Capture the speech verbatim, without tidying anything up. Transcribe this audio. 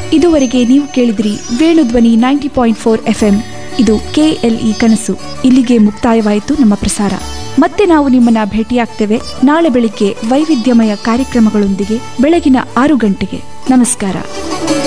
ಇದುವರೆಗೆ ನೀವು ಕೇಳಿದ್ರಿ Venudhwani ninety point four F M. ಇದು ಕೆಎಲ್ಇ ಕನಸು. ಇಲ್ಲಿಗೆ ಮುಕ್ತಾಯವಾಯಿತು ನಮ್ಮ ಪ್ರಸಾರ. ಮತ್ತೆ ನಾವು ನಿಮ್ಮನ್ನ ಭೇಟಿಯಾಗ್ತೇವೆ ನಾಳೆ ಬೆಳಿಗ್ಗೆ ವೈವಿಧ್ಯಮಯ ಕಾರ್ಯಕ್ರಮಗಳೊಂದಿಗೆ ಬೆಳಗಿನ ಆರು ಗಂಟೆಗೆ. ನಮಸ್ಕಾರ.